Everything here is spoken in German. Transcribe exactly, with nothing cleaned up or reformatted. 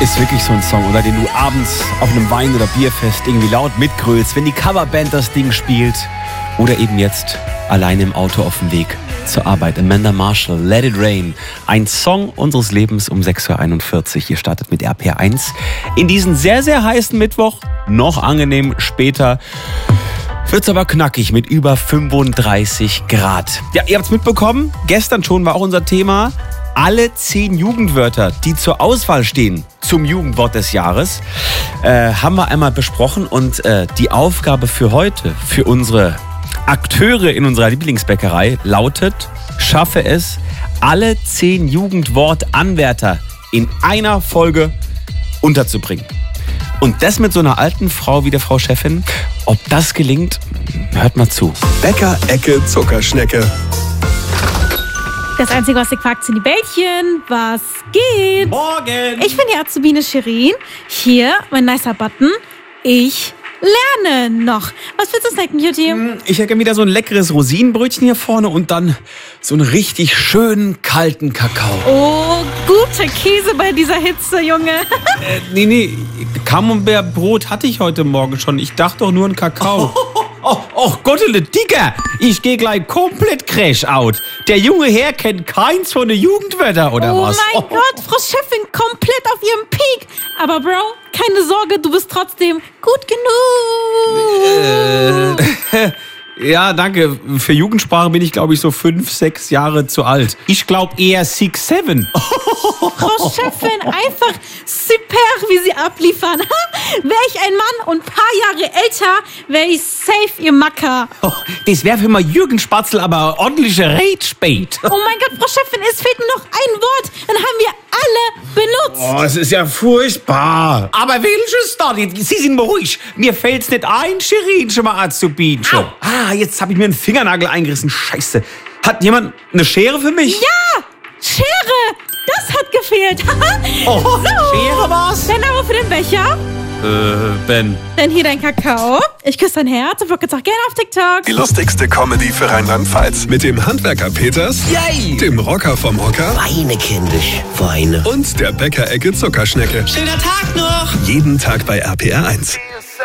ist wirklich so ein Song, oder, den du abends auf einem Wein- oder Bierfest irgendwie laut mitgrölst, wenn die Coverband das Ding spielt. Oder eben jetzt alleine im Auto auf dem Weg zur Arbeit. Amanda Marshall, Let It Rain. Ein Song unseres Lebens um sechs Uhr einundvierzig. Ihr startet mit R P R eins in diesen sehr, sehr heißen Mittwoch. Noch angenehm später wird's aber knackig mit über fünfunddreißig Grad. Ja, ihr habt's mitbekommen. Gestern schon war auch unser Thema. Alle zehn Jugendwörter, die zur Auswahl stehen zum Jugendwort des Jahres, äh, haben wir einmal besprochen. Und äh, die Aufgabe für heute, für unsere Akteure in unserer Lieblingsbäckerei, lautet: Schaffe es, alle zehn Jugendwortanwärter in einer Folge unterzubringen. Und das mit so einer alten Frau wie der Frau Chefin. Ob das gelingt, hört mal zu. Bäcker, Ecke, Zuckerschnecke. Das Einzige, was ich fragt, sind die Bällchen. Was geht? Morgen! Ich bin die Azubine Shirin. Hier, mein nicer Button. Ich lerne noch. Was willst du snacken, Cutie? Ich hätte wieder so ein leckeres Rosinenbrötchen hier vorne und dann so einen richtig schönen kalten Kakao. Oh, guter Käse bei dieser Hitze, Junge. Äh, nee, nee, Camembert-Brot hatte ich heute Morgen schon. Ich dachte doch nur an Kakao. Oh, oh Gottele, Digga, ich gehe gleich komplett crash out. Der junge Herr kennt keins von den Jugendwörtern, oder oh was? mein oh. Gott, Frau Chefin komplett auf ihrem Peak. Aber Bro, keine Sorge, du bist trotzdem gut genug. Äh, ja, danke. Für Jugendsprache bin ich, glaube ich, so fünf, sechs Jahre zu alt. Ich glaube eher six, seven. Frau Chefin, einfach super, wie Sie abliefern. Wäre ich ein Mann und ein paar Jahre älter, wäre ich safe Ihr Macker. Oh, das wäre für mal Jürgen Spatzel aber ordentliche Rage spät. Oh mein Gott, Frau Chefin, es fehlt nur noch ein Wort. Dann haben wir alle benutzt. Oh, es ist ja furchtbar. Aber welches da? Sie sind mal ruhig. Mir fällt's nicht ein, Shirin, schon mal Azubinchen. Ah, jetzt habe ich mir einen Fingernagel eingerissen. Scheiße. Hat jemand eine Schere für mich? Ja, Schere. Das hat gefehlt. Oh, so. Schere war's? Dein Name für den Becher? Äh, Ben. Dann hier dein Kakao. Ich küsse dein Herz und folge jetzt auch gerne auf TikTok. Die lustigste Comedy für Rheinland-Pfalz. Mit dem Handwerker Peters, Yay! dem Rocker vom Hocker Weine, kindisch, Weine. und der Bäcker-Ecke Zuckerschnecke. Schöner Tag noch! Jeden Tag bei R P R eins.